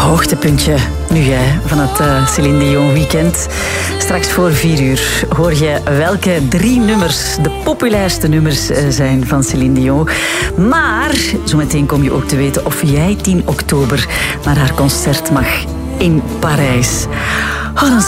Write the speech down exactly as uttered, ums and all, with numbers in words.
hoogtepuntje nu hè, van het uh, Céline Dion weekend. Straks voor vier uur hoor je welke drie nummers de populairste nummers uh, zijn van Céline Dion. Maar zometeen kom je ook te weten of jij tien oktober naar haar concert mag in Parijs. Oh, dan